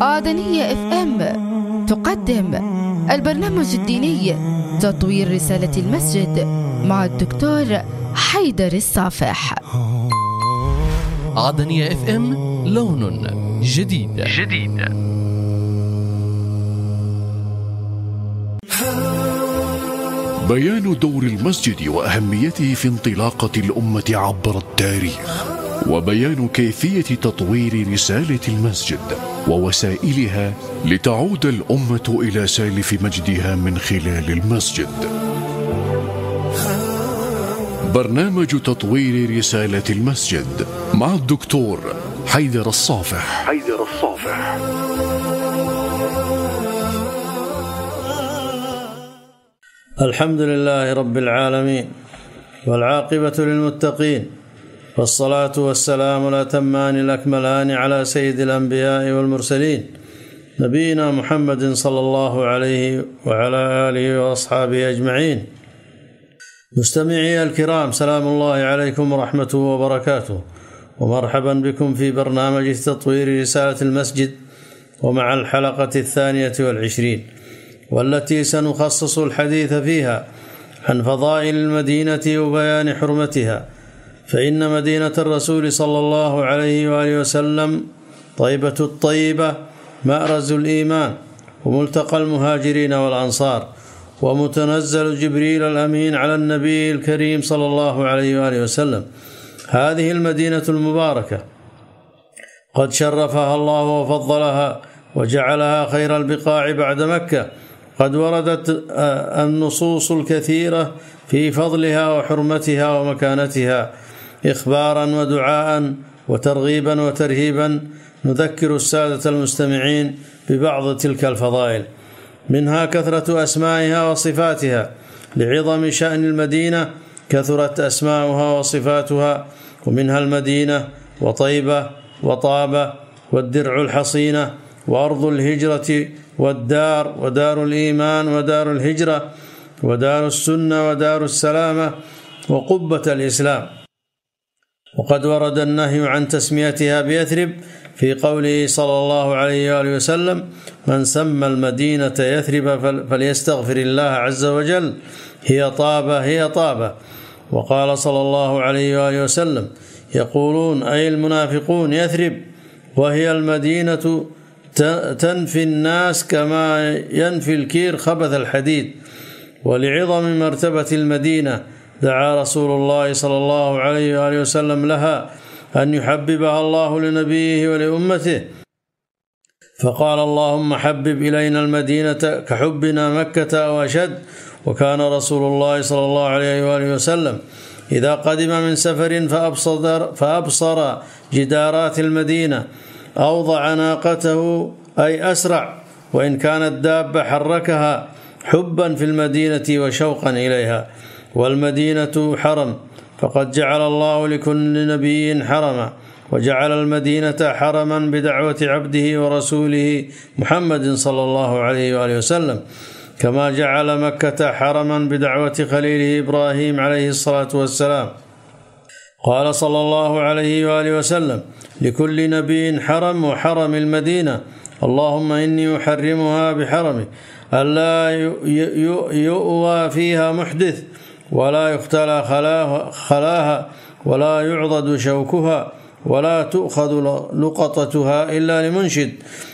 آذنية FM تقدم البرنامج الديني تطوير رسالة المسجد مع الدكتور حيدر الصافح. آذنية FM، لون جديد. بيان دور المسجد وأهميته في انطلاقة الأمة عبر التاريخ، وبيان كيفية تطوير رسالة المسجد ووسائلها لتعود الأمة إلى سالف مجدها من خلال المسجد. برنامج تطوير رسالة المسجد مع الدكتور حيدر الصافح. الحمد لله رب العالمين، والعاقبة للمتقين، والصلاة والسلام الأتمان الأكملان على سيد الأنبياء والمرسلين نبينا محمد صلى الله عليه وعلى آله وأصحابه أجمعين. مستمعي الكرام، سلام الله عليكم ورحمته وبركاته، ومرحبا بكم في برنامج تطوير رسالة المسجد، ومع الحلقة 22، والتي سنخصص الحديث فيها عن فضائل المدينة وبيان حرمتها. فإن مدينة الرسول صلى الله عليه وآله وسلم طيبة الطيبة، مأرز الإيمان، وملتقى المهاجرين والأنصار، ومتنزل جبريل الأمين على النبي الكريم صلى الله عليه وآله وسلم. هذه المدينة المباركة قد شرفها الله وفضلها وجعلها خير البقاع بعد مكة. قد وردت النصوص الكثيرة في فضلها وحرمتها ومكانتها، إخبارا ودعاء وترغيبا وترهيبا. نذكر السادة المستمعين ببعض تلك الفضائل، منها كثرة أسمائها وصفاتها. لعظم شأن المدينة كثرت أسماؤها وصفاتها، ومنها المدينة وطيبة وطابة والدرع الحصينة وأرض الهجرة والدار ودار الإيمان ودار الهجرة ودار السنة ودار السلامة وقبة الإسلام. وقد ورد النهي عن تسميتها بيثرب في قوله صلى الله عليه وآله وسلم: من سمى المدينة يثرب فليستغفر الله عز وجل، هي طابة. وقال صلى الله عليه وآله وسلم: يقولون أي المنافقون يثرب، وهي المدينة تنفي الناس كما ينفي الكير خبث الحديد. ولعظم مرتبة المدينة دعا رسول الله صلى الله عليه وآله وسلم لها أن يحببها الله لنبيه ولأمته، فقال: اللهم حبب إلينا المدينة كحبنا مكة أو أشد. وكان رسول الله صلى الله عليه وآله وسلم إذا قدم من سفر فأبصر جدارات المدينة أوضع ناقته، أي أسرع، وإن كانت دابة حركها حبا في المدينة وشوقا إليها. والمدينة حرم، فقد جعل الله لكل نبي حرما، وجعل المدينة حرما بدعوة عبده ورسوله محمد صلى الله عليه وآله وسلم، كما جعل مكة حرما بدعوة خليله إبراهيم عليه الصلاة والسلام. قال صلى الله عليه وآله وسلم: لكل نبي حرم، وحرم المدينة اللهم إني أحرمها بحرمي، ألا يؤوى فيها محدث، ولا يختلى خلاها، ولا يعضد شوكها، ولا تؤخذ لقطتها إلا لمنشد.